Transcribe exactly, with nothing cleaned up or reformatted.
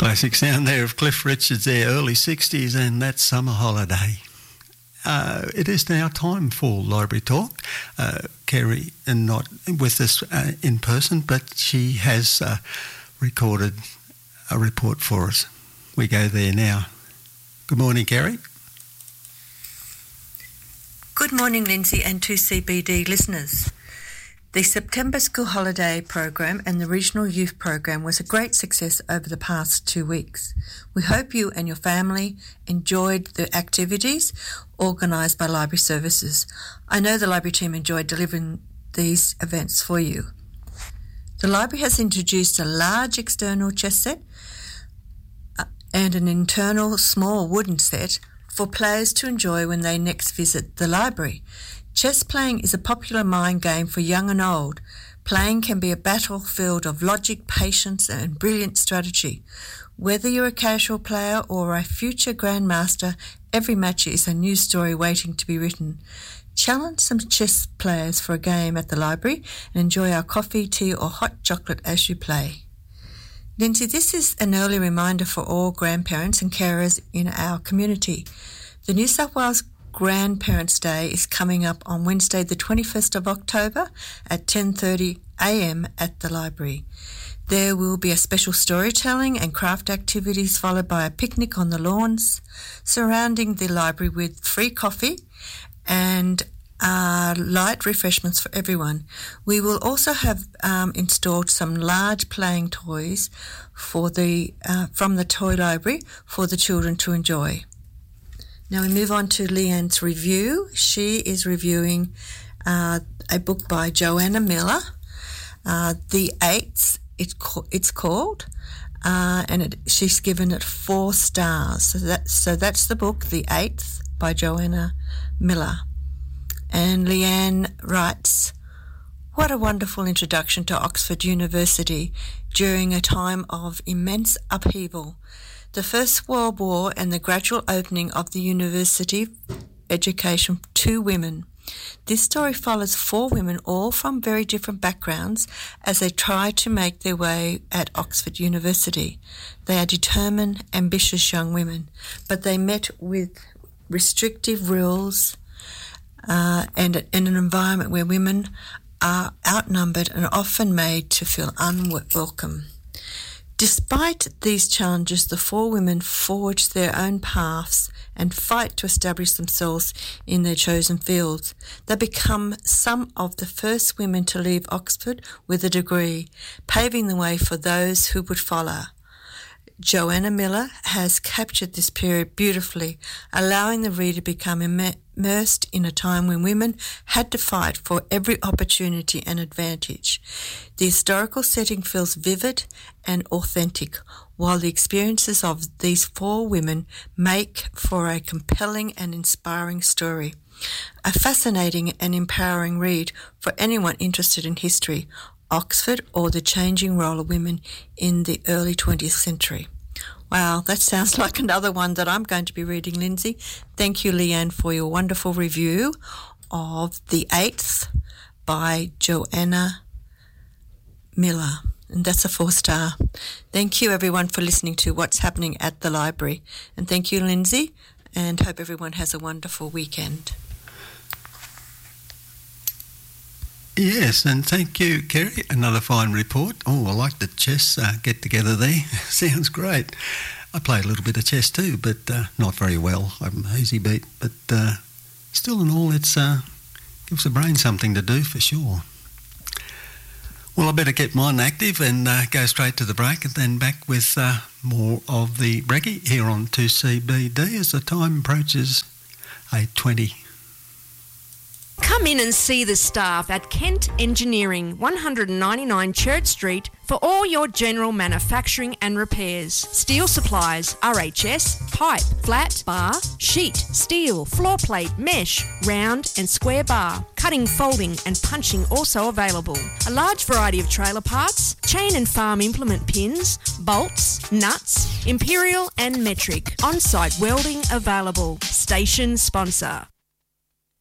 Classic sound there of Cliff Richards there, early sixties, and that Summer Holiday. Uh, it is now time for Library Talk. Uh, Kerry, and not with us uh, in person, but she has uh, recorded a report for us. We go there now. Good morning, Kerry. Good morning, Lindsay, and two C B D listeners. The September School Holiday Program and the Regional Youth Program was a great success over the past two weeks. We hope you and your family enjoyed the activities organised by Library Services. I know the library team enjoyed delivering these events for you. The library has introduced a large external chess set and an internal small wooden set for players to enjoy when they next visit the library. Chess playing is a popular mind game for young and old. Playing can be a battlefield of logic, patience, and brilliant strategy. Whether you're a casual player or a future grandmaster, every match is a new story waiting to be written. Challenge some chess players for a game at the library and enjoy our coffee, tea, or hot chocolate as you play. Lindsay, this is an early reminder for all grandparents and carers in our community. The New South Wales Grandparents' Day is coming up on Wednesday the twenty-first of October at ten thirty a m at the library. There will be a special storytelling and craft activities followed by a picnic on the lawns surrounding the library with free coffee and uh, light refreshments for everyone. We will also have um, installed some large playing toys for the uh, from the toy library for the children to enjoy. Now we move on to Leanne's review. She is reviewing uh, a book by Joanna Miller, uh, The Eighth, it, it's called, uh, and it, she's given it four stars. So, that, so that's the book, The Eighth, by Joanna Miller. And Leanne writes, "What a wonderful introduction to Oxford University during a time of immense upheaval. The First World War and the gradual opening of the university education to women. This story follows four women, all from very different backgrounds, as they try to make their way at Oxford University. They are determined, ambitious young women, but they met with restrictive rules uh, and in an environment where women are outnumbered and often made to feel unwelcome. Despite these challenges, the four women forge their own paths and fight to establish themselves in their chosen fields. They become some of the first women to leave Oxford with a degree, paving the way for those who would follow. Joanna Miller has captured this period beautifully, allowing the reader to become immersed in a time when women had to fight for every opportunity and advantage. The historical setting feels vivid and authentic, while the experiences of these four women make for a compelling and inspiring story. A fascinating and empowering read for anyone interested in history, Oxford, or the changing role of women in the early twentieth century. Wow, that sounds like another one that I'm going to be reading, Lindsay. Thank you, Leanne, for your wonderful review of The Eighth by Joanna Miller. And that's a four-star. Thank you, everyone, for listening to What's Happening at the Library. And thank you, Lindsay, and hope everyone has a wonderful weekend. Yes, and thank you, Kerry. Another fine report. Oh, I like the chess uh, get-together there. Sounds great. I play a little bit of chess too, but uh, not very well. I'm easy beat. But uh, still in all, it's uh, gives the brain something to do for sure. Well, I better get mine active and uh, go straight to the break and then back with uh, more of the Brekkie here on two C B D as the time approaches eight twenty. Come in and see the staff at Kent Engineering, one ninety-nine Church Street, for all your general manufacturing and repairs. Steel supplies, R H S, pipe, flat, bar, sheet, steel, floor plate, mesh, round and square bar. Cutting, folding and punching also available. A large variety of trailer parts, chain and farm implement pins, bolts, nuts, imperial and metric. On-site welding available. Station sponsor.